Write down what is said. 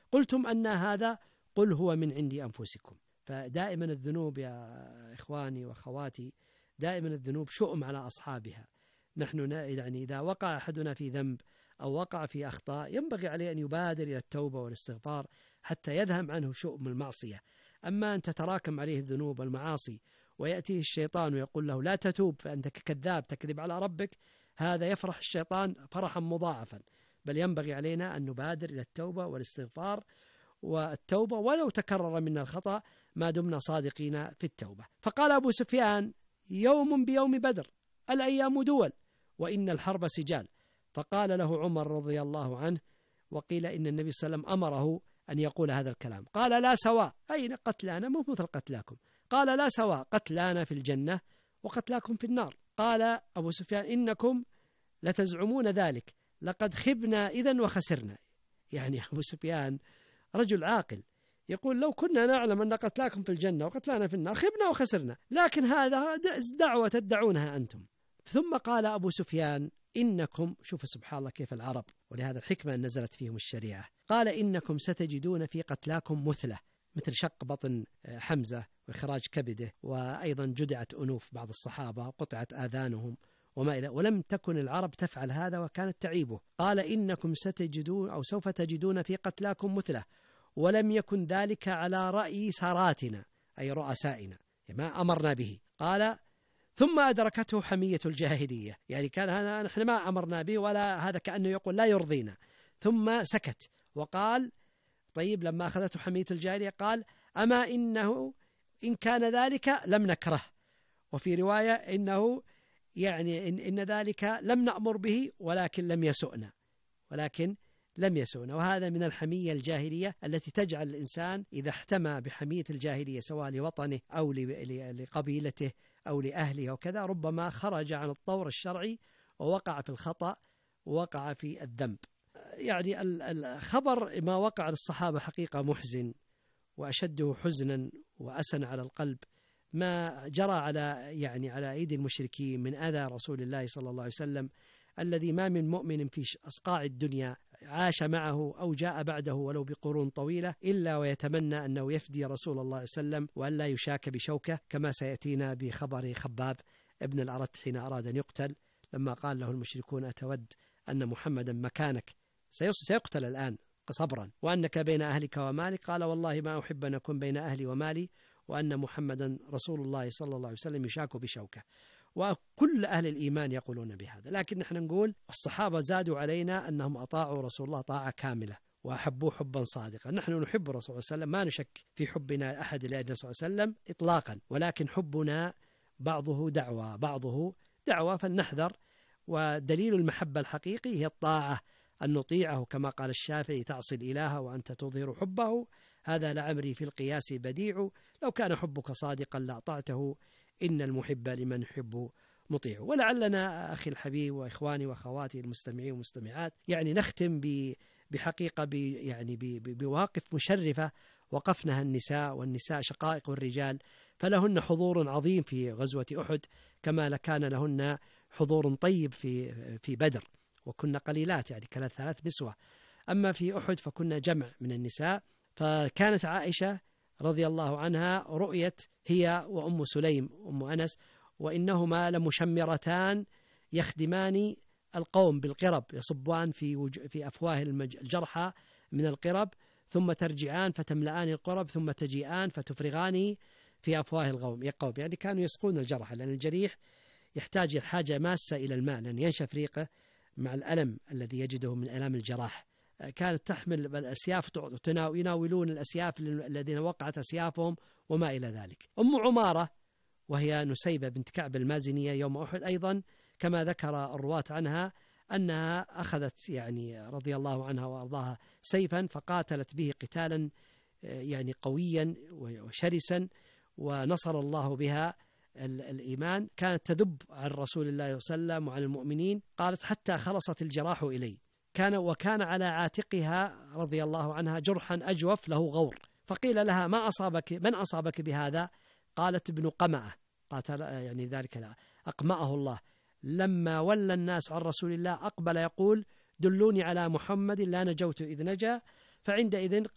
قلتم أن هذا، قل هو من عند أنفسكم. فدائما الذنوب يا إخواني وأخواتي، دائما الذنوب شؤم على أصحابها. نحن يعني إذا وقع أحدنا في ذنب أو وقع في أخطاء ينبغي عليه أن يبادر إلى التوبة والاستغفار حتى يذهب عنه شؤم المعصية. أما أن تتراكم عليه الذنوب والمعاصي ويأتيه الشيطان ويقول له لا تتوب فأنت كذاب تكذب على ربك، هذا يفرح الشيطان فرحا مضاعفا. بل ينبغي علينا أن نبادر إلى التوبة والاستغفار والتوبة ولو تكرر منا الخطأ ما دمنا صادقين في التوبة. فقال أبو سفيان: يوم بيوم بدر، الأيام دول، وإن الحرب سجال. فقال له عمر رضي الله عنه، وقيل إن النبي صلى الله عليه وسلم أمره أن يقول هذا الكلام، قال: لا سواء، أين قتلانا مو مثل قتلاكم. قال: لا سواء، قتلانا في الجنة وقتلاكم في النار. قال أبو سفيان: إنكم لتزعمون ذلك، لقد خبنا إذن وخسرنا. يعني أبو سفيان رجل عاقل يقول: لو كنا نعلم أن قتلاكم في الجنة وقتلانا في النار خبنا وخسرنا، لكن هذا دعوة تدعونها أنتم. ثم قال أبو سفيان: إنكم، شوف سبحان الله كيف العرب، ولهذا الحكمة أن نزلت فيهم الشريعة، قال: إنكم ستجدون في قتلاكم مثلة، مثل شق بطن حمزة وإخراج كبده، وأيضا جدعت أنوف بعض الصحابة وقطعت آذانهم وما إلى، ولم تكن العرب تفعل هذا وكانت تعيبه. قال: إنكم ستجدون أو سوف تجدون في قتلاكم مثلة، ولم يكن ذلك على رأي ساراتنا أي رؤسائنا ما أمرنا به. قال: ثم أدركته حمية الجاهلية، يعني كان هذا نحن ما أمرنا به، ولا هذا كأنه يقول لا يرضينا. ثم سكت وقال: طيب لما أخذته حمية الجاهلية قال: أما إنه إن كان ذلك لم نكره، وفي رواية إنه يعني إن ذلك لم نأمر به ولكن لم يسؤنا، وهذا من الحمية الجاهلية التي تجعل الإنسان إذا احتمى بحمية الجاهلية سواء لوطنه أو لقبيلته أو لأهله وكذا، ربما خرج عن الطور الشرعي ووقع في الخطأ ووقع في الذنب. يعني الخبر ما وقع للصحابة حقيقة محزن، وأشده حزنا وأسن على القلب ما جرى على أيدي المشركين من أذى رسول الله صلى الله عليه وسلم، الذي ما من مؤمن في أصقاع الدنيا عاش معه أو جاء بعده ولو بقرون طويلة إلا ويتمنى أنه يفدي رسول الله صلى الله عليه وسلم وأن لا يشاك بشوكة، كما سيأتينا بخبر خباب ابن الأرت حين أراد أن يقتل، لما قال له المشركون: أتود أن محمدا مكانك سيقتل الآن صبرا، وأنك بين أهلك ومالك؟ قال: والله ما أحب أن أكون بين أهلي ومالي، وأن محمدا رسول الله صلى الله عليه وسلم يشاك بشوكة. وكل أهل الإيمان يقولون بهذا، لكن نحن نقول الصحابة زادوا علينا أنهم أطاعوا رسول الله طاعة كاملة وأحبوه حبا صادقا. نحن نحب رسول الله صلى الله عليه وسلم، ما نشك في حبنا أحد لأجل صلى الله عليه وسلم إطلاقا، ولكن حبنا بعضه دعوة فلنحذر. ودليل المحبة الحقيقي هي الطاعة، أن نطيعه كما قال الشافعي: تعصي الإله وأنت تظهر حبه، هذا لعمري في القياس بديع، لو كان حبك صادقا لأطعته، إن المحب لمن يحب مطيع. ولعلنا أخي الحبيب وإخواني وأخواتي المستمعين والمستمعات يعني نختم بحقيقة بمواقف مشرفة وقفنها النساء، والنساء شقائق الرجال، فلهن حضور عظيم في غزوة أحد كما كان لهن حضور طيب في بدر، وكنا قليلات يعني كانت 3 نسوة. أما في أحد فكنا جمع من النساء. فكانت عائشة رضي الله عنها رؤيت هي وأم سليم أم أنس، وإنهما لمشمرتان يخدمان القوم بالقرب، يصبان في أفواه الجرحى من القرب، ثم ترجعان فتملآن القرب، ثم تجيئان فتفرغان في أفواه القوم. يعني كانوا يسقون الجرحى، لأن الجريح يحتاج حاجة ماسة إلى الماء لأن ينشف ريقه مع الألم الذي يجده من ألام الجراح. كانت تحمل الأسياف، يناولون الأسياف الذين وقعت أسيافهم وما إلى ذلك. أم عمارة وهي نسيبة بنت كعب المازنية يوم أحد أيضا كما ذكر الرواة عنها أنها أخذت يعني رضي الله عنها وأرضاها سيفا فقاتلت به قتالا يعني قويا وشرسا، ونصر الله بها الإيمان. كانت تذب عن رسول الله صلى الله عليه وسلم وعن المؤمنين، قالت: حتى خلصت الجراح إلي. وكان على عاتقها رضي الله عنها جرحا أجوف له غور، فقيل لها: ما أصابك؟ من أصابك بهذا؟ قالت: ابن قمأة، قاتل يعني ذلك لا أقمأه الله، لما ولى الناس عن رسول الله أقبل يقول: دلوني على محمد لا نجوت إذ نجا. فعندئذ